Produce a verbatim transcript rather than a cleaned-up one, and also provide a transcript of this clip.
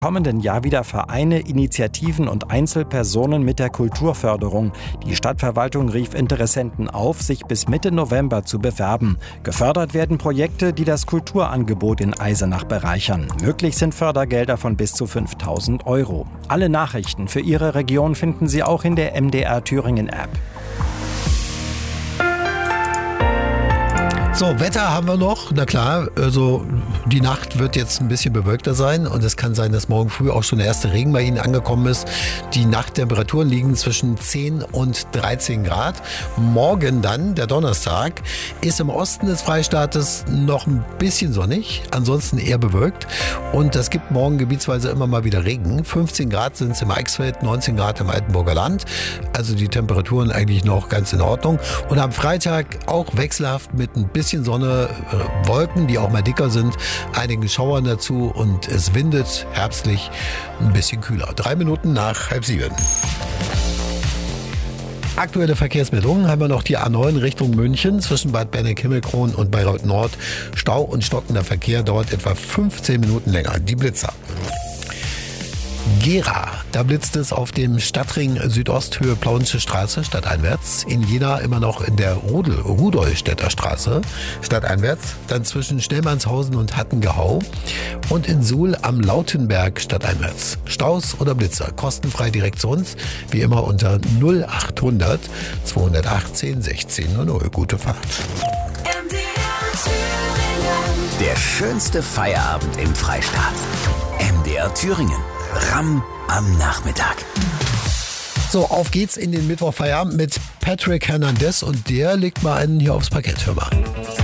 Kommenden Jahr wieder Vereine, Initiativen und Einzelpersonen mit der Kulturförderung. Die Stadtverwaltung rief Interessenten auf, sich bis Mitte November zu bewerben. Gefördert werden Projekte, die das Kulturangebot in Eisenach bereichern. Möglich sind Fördergelder von bis zu fünftausend Euro. Alle Nachrichten für Ihre Region finden Sie auch in der M D R Thüringen App. So, Wetter haben wir noch. Na klar, also die Nacht wird jetzt ein bisschen bewölkter sein und es kann sein, dass morgen früh auch schon der erste Regen bei Ihnen angekommen ist. Die Nachttemperaturen liegen zwischen zehn und dreizehn Grad. Morgen dann, der Donnerstag, ist im Osten des Freistaates noch ein bisschen sonnig, ansonsten eher bewölkt und es gibt morgen gebietsweise immer mal wieder Regen. fünfzehn Grad sind es im Eichsfeld, neunzehn Grad im Altenburger Land. Also die Temperaturen eigentlich noch ganz in Ordnung. Und am Freitag auch wechselhaft mit ein bisschen Sonne, äh, Wolken, die auch mal dicker sind, einigen Schauern dazu und es windet herbstlich ein bisschen kühler. Drei Minuten nach halb sieben. Aktuelle Verkehrsmeldungen haben wir noch die A neun Richtung München zwischen Bad Berneck-Himmelkron und Bayreuth Nord. Stau und stockender Verkehr dauert etwa fünfzehn Minuten länger. Die Blitzer. Gera, da blitzt es auf dem Stadtring Südosthöhe Plauensche Straße stadteinwärts. In Jena immer noch in der Rudel, Rudolstädter Straße stadteinwärts. Dann zwischen Schnellmannshausen und Hattengehau. Und in Suhl am Lautenberg stadteinwärts. Staus oder Blitzer, kostenfrei direkt zu uns. Wie immer unter null achthundert zweihundertachtzehn sechzehn null null. Gute Fahrt. Der schönste Feierabend im Freistaat. M D R Thüringen. Ramm am Nachmittag. So, auf geht's in den Mittwochfeierabend mit Patrick Hernandez und der legt mal einen hier aufs Parkett. Hör mal.